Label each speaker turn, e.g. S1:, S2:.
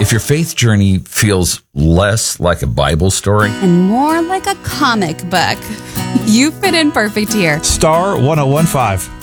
S1: If your faith journey feels less like a Bible story
S2: and more like a comic book, you fit in perfect here.
S3: Star 1015.